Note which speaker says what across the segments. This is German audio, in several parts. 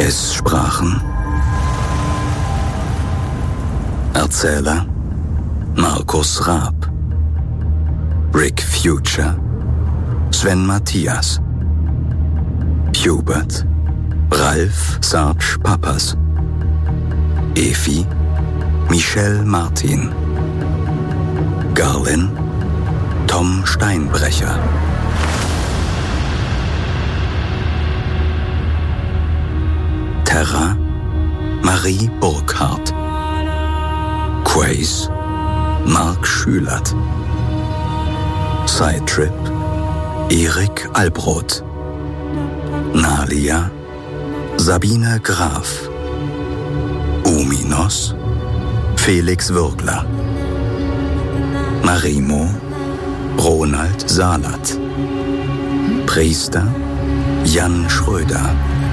Speaker 1: Es sprachen Erzähler Markus Raab, Rick Future, Sven Mathias, Hubert, Ralf Sarge Pappas, Efi, Michelle Martin, Garlin, Tom Steinbrecher. Terra, Marie Burkhardt. Quace, Mark Schülert. Sidetrip, Erik Albroth. Nalia, Sabine Graf. Uminos, Felix Würgler. Marimo, Ronald Salat. Priester, Jan Schröder.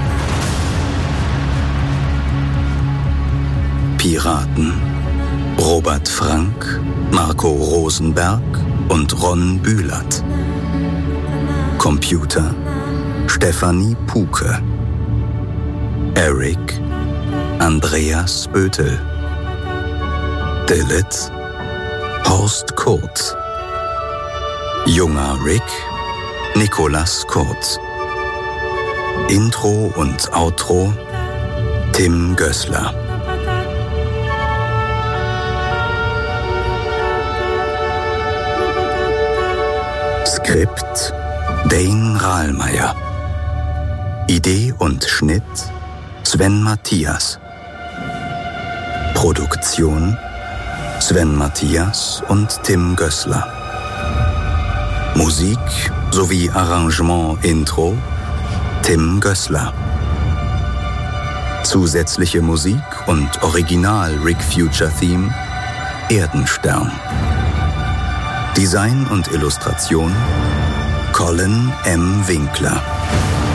Speaker 1: Piraten, Robert Frank, Marco Rosenberg und Ron Bühlert. Computer, Stefanie Puke. Eric, Andreas Bötel. Dilith, Horst Kurz. Junger Rick, Nikolas Kurz. Intro und Outro, Tim Gößler. Skript Dane Rahlmeier. Idee und Schnitt Sven Mathias. Produktion Sven Mathias und Tim Gößler. Musik sowie Arrangement Intro Tim Gößler. Zusätzliche Musik und Original Rick Future Theme Erdenstern. Design und Illustration Colin M. Winkler.